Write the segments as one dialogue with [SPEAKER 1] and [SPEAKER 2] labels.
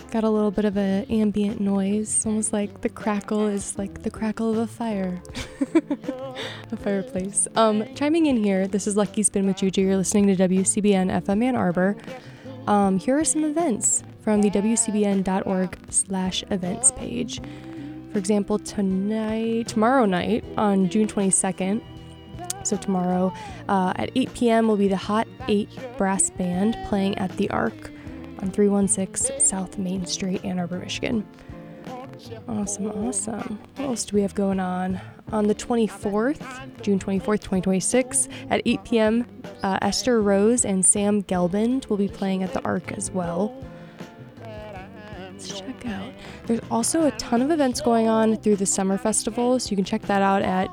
[SPEAKER 1] Got a little bit of an ambient noise, almost like the crackle is like the crackle of a fire. A fireplace. Chiming in here, this is Lucky Spin with Juju. You're listening to WCBN FM Ann Arbor. Here are some events from the wcbn.org/events page. For example, tomorrow night on June 22nd, so tomorrow at 8 p.m. will be the Hot 8 Brass Band playing at the Arc on 316 South Main Street, Ann Arbor, Michigan. Awesome. What else do we have going on? On the 24th, June 24th, 2026, at 8 p.m., Esther Rose and Sam Gelband will be playing at the Arc as well. Let's check out. There's also a ton of events going on through the summer festival, so you can check that out at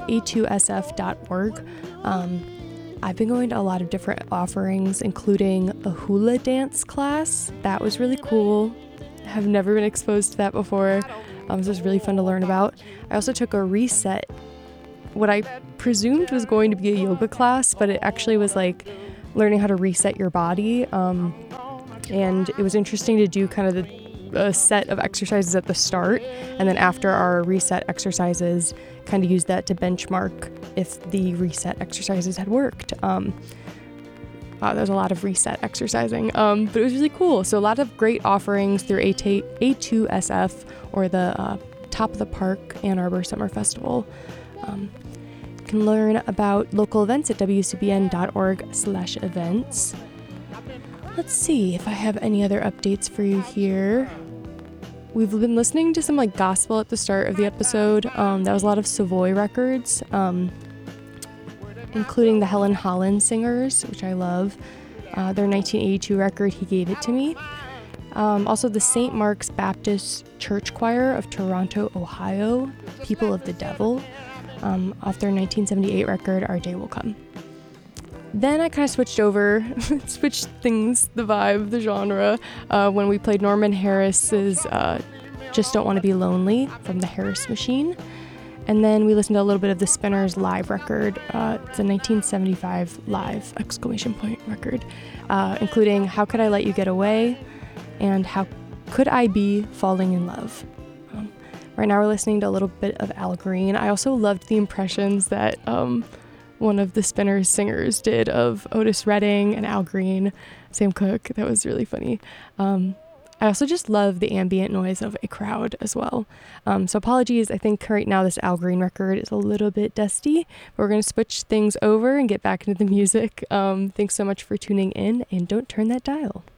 [SPEAKER 1] a2sf.org. I've been going to a lot of different offerings, including a hula dance class. That was really cool. I have never been exposed to that before. So it was really fun to learn about. I also took a reset, what I presumed was going to be a yoga class, but it actually was like learning how to reset your body. And it was interesting to do kind of a set of exercises at the start, and then after our reset exercises, kind of use that to benchmark if the reset exercises had worked. There's a lot of reset exercising, but it was really cool. So a lot of great offerings through A2SF, or the Top of the Park Ann Arbor Summer Festival. You can learn about local events at wcbn.org/events. Let's see if I have any other updates for you here. We've been listening to some like gospel at the start of the episode. That was a lot of Savoy records, including the Helen Holland Singers, which I love. Their 1982 record, He Gave It to Me. Also the St. Mark's Baptist Church Choir of Toronto, Ohio, People of the Devil, off their 1978 record, Our Day Will Come. Then I kind of switched things, the vibe, the genre, when we played Norman Harris's Just Don't Want to Be Lonely from the Harris Machine. And then we listened to a little bit of the Spinners live record. It's a 1975 live ! Record, including How Could I Let You Get Away and How Could I Be Falling in Love. Right now we're listening to a little bit of Al Green. I also loved the impressions that one of the Spinners singers did of Otis Redding and Al Green, Sam Cooke. That was really funny. I also just love the ambient noise of a crowd as well. So apologies, I think right now this Al Green record is a little bit dusty, but we're going to switch things over and get back into the music. Thanks so much for tuning in, and don't turn that dial.